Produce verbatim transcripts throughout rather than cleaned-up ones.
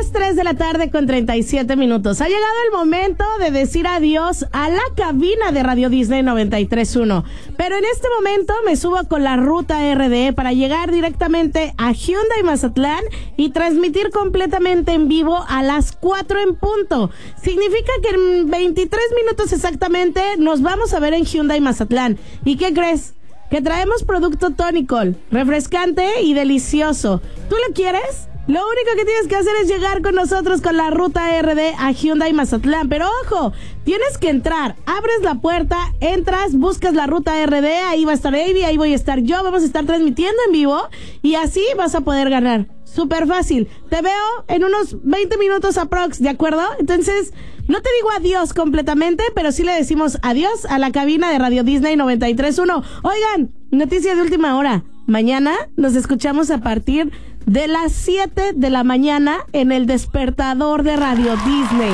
las tres de la tarde con treinta y siete minutos. Ha llegado el momento de decir adiós a la cabina de Radio Disney noventa y tres punto uno. Pero en este momento me subo con la ruta R D para llegar directamente a Hyundai Mazatlán y transmitir completamente en vivo a las cuatro en punto. Significa que en veintitrés minutos exactamente nos vamos a ver en Hyundai Mazatlán. ¿Y qué crees? Que traemos producto Tonicol, refrescante y delicioso. ¿Tú lo quieres? Lo único que tienes que hacer es llegar con nosotros con la ruta R D a Hyundai Mazatlán. Pero ojo, tienes que entrar, abres la puerta, entras, buscas la ruta R D, ahí va a estar Avi, ahí voy a estar yo, vamos a estar transmitiendo en vivo y así vas a poder ganar. Súper fácil. Te veo en unos veinte minutos aprox, ¿de acuerdo? Entonces, no te digo adiós completamente, pero sí le decimos adiós a la cabina de Radio Disney noventa y tres punto uno. Oigan, noticia de última hora. Mañana nos escuchamos a partir de las siete de la mañana en el despertador de Radio Disney.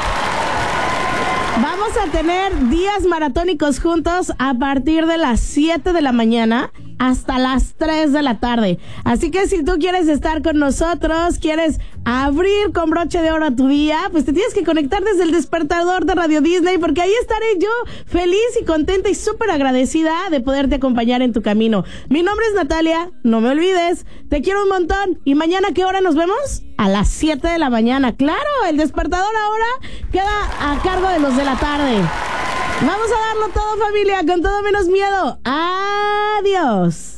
Vamos a tener días maratónicos juntos a partir de las siete de la mañana hasta las tres de la tarde. Así que si tú quieres estar con nosotros, quieres abrir con broche de oro tu día, pues te tienes que conectar desde el despertador de Radio Disney, porque ahí estaré yo feliz y contenta y súper agradecida de poderte acompañar en tu camino. Mi nombre es Natalia, no me olvides, te quiero un montón. ¿Y mañana a qué hora nos vemos? A las siete de la mañana. Claro, el despertador ahora queda a cargo de los de la tarde. Vamos a darlo todo, familia, con todo menos miedo. Adiós.